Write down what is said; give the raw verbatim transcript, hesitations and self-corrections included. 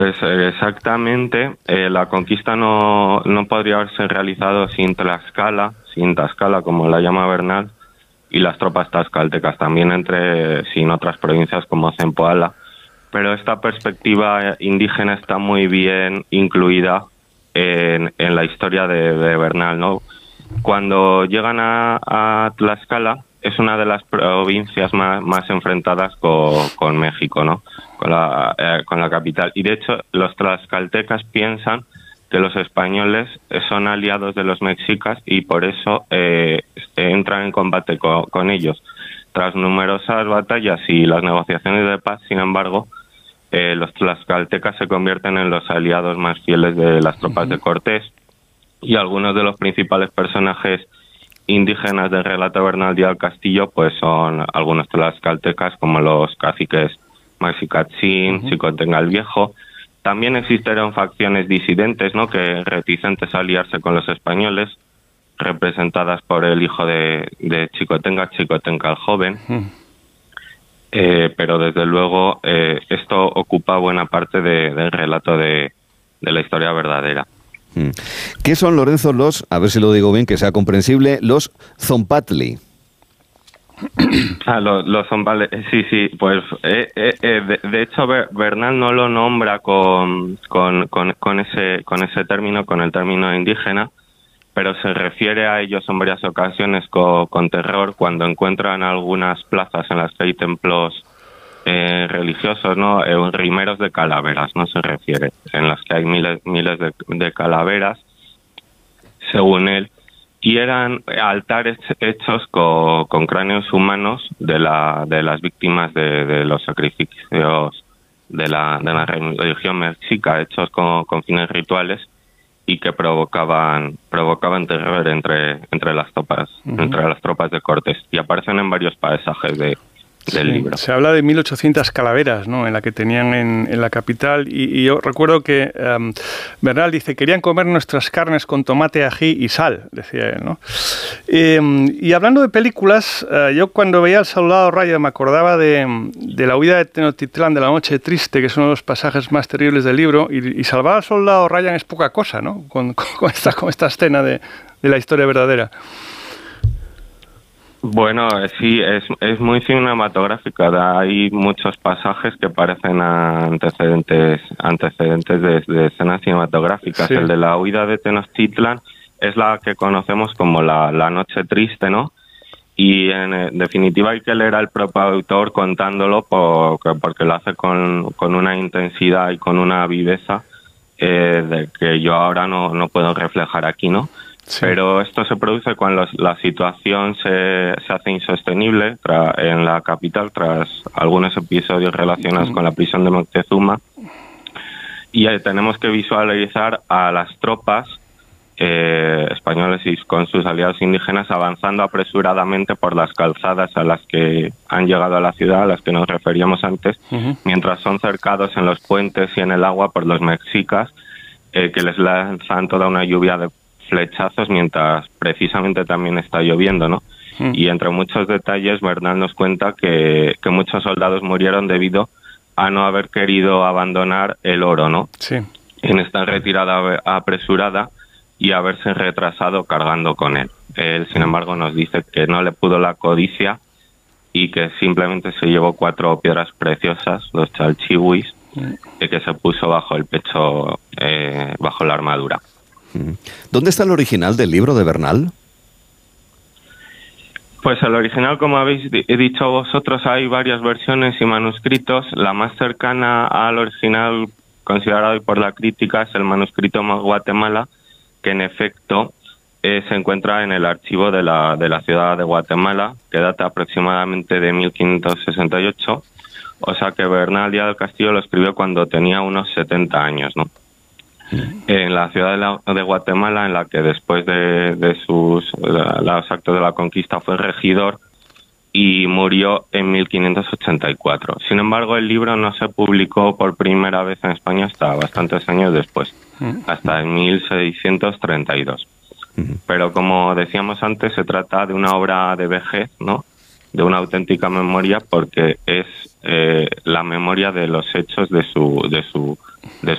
Pues eh, exactamente, eh, la conquista no, no podría haberse realizado sin Tlaxcala, sin Tlaxcala, como la llama Bernal, y las tropas tlaxcaltecas, también entre sin otras provincias como Zempoala. Pero esta perspectiva indígena está muy bien incluida en, en la historia de, de Bernal, ¿no? Cuando llegan a, a Tlaxcala, es una de las provincias más, más enfrentadas con, con México, ¿no? Con la, eh, con la capital. Y de hecho, los tlaxcaltecas piensan que los españoles son aliados de los mexicas y por eso eh, entran en combate con, con ellos. Tras numerosas batallas y las negociaciones de paz, sin embargo, eh, los tlaxcaltecas se convierten en los aliados más fieles de las tropas de Cortés, y algunos de los principales personajes indígenas del relato Bernal Díaz del Castillo pues son algunos tlaxcaltecas, como los caciques Maxicatzin, uh-huh. Xicotenga el Viejo. También existieron facciones disidentes, ¿no?, que reticentes a aliarse con los españoles, representadas por el hijo de, de Xicotenga, Xicotenga el Joven. Uh-huh. Eh, pero desde luego eh, esto ocupa buena parte de, del relato de, de la historia verdadera. ¿Qué son, Lorenzo, los, a ver si lo digo bien, que sea comprensible, los Zompatli? Ah, los, los Zompatli, sí, sí, pues eh, eh, eh, de, de hecho Bernal no lo nombra con, con, con, con, ese, con ese término, con el término indígena, pero se refiere a ellos en varias ocasiones con, con terror cuando encuentran algunas plazas en las que hay templos Eh, religiosos, ¿no? Eh, rimeros de calaveras, no se refiere, en las que hay miles, miles de, de calaveras, según él, y eran altares hechos con, con cráneos humanos de la de las víctimas de, de los sacrificios de la, de la religión mexica, hechos con, con fines rituales y que provocaban provocaban terror entre entre las tropas, uh-huh. entre las tropas de Cortés, y aparecen en varios pasajes de del sí, libro. Se habla de mil ochocientas calaveras, ¿no?, en la que tenían en, en la capital, y, y yo recuerdo que um, Bernal dice, querían comer nuestras carnes con tomate, ají y sal, decía él, ¿no? Eh, y hablando de películas, uh, yo cuando veía El Soldado Ryan me acordaba de, de la huida de Tenochtitlán, de la noche triste, que es uno de los pasajes más terribles del libro, y, y salvar al Soldado Ryan es poca cosa, ¿no?, con, con, esta, con esta escena de, de la historia verdadera. Bueno, sí, es, es muy cinematográfica. Hay muchos pasajes que parecen antecedentes antecedentes de, de escenas cinematográficas. Sí. El de la huida de Tenochtitlan es la que conocemos como la, la noche triste, ¿no? Y en definitiva hay que leer al propio autor contándolo porque, porque lo hace con, con una intensidad y con una viveza eh, de que yo ahora no, no puedo reflejar aquí, ¿no? Sí. Pero esto se produce cuando la situación se, se hace insostenible tra, en la capital tras algunos episodios relacionados mm. con la prisión de Moctezuma, y eh, tenemos que visualizar a las tropas eh, españoles y con sus aliados indígenas avanzando apresuradamente por las calzadas a las que han llegado a la ciudad, a las que nos referíamos antes, uh-huh. mientras son cercados en los puentes y en el agua por los mexicas, eh, que les lanzan toda una lluvia de flechazos mientras precisamente también está lloviendo, ¿no? Mm. Y entre muchos detalles, Bernal nos cuenta que, que muchos soldados murieron debido a no haber querido abandonar el oro, ¿no? Sí. En esta retirada apresurada y haberse retrasado cargando con él. Él, sin embargo, nos dice que no le pudo la codicia y que simplemente se llevó cuatro piedras preciosas, los chalchihuis, mm. y que se puso bajo el pecho, eh, bajo la armadura. ¿Dónde está el original del libro de Bernal? Pues el original, como habéis di- dicho vosotros, hay varias versiones y manuscritos. La más cercana al original considerado hoy por la crítica es el manuscrito Guatemala, que en efecto eh, se encuentra en el archivo de la, de la ciudad de Guatemala, que data aproximadamente de mil quinientos sesenta y ocho. O sea que Bernal Díaz del Castillo lo escribió cuando tenía unos setenta años, ¿no? En la ciudad de, la, de Guatemala, en la que después de, de sus la, los actos de la conquista fue regidor y murió en mil quinientos ochenta y cuatro. Sin embargo, el libro no se publicó por primera vez en España hasta bastantes años después, hasta en mil seiscientos treinta y dos. Pero como decíamos antes, se trata de una obra de vejez, ¿no?, de una auténtica memoria, porque es eh, la memoria de los hechos de su de su de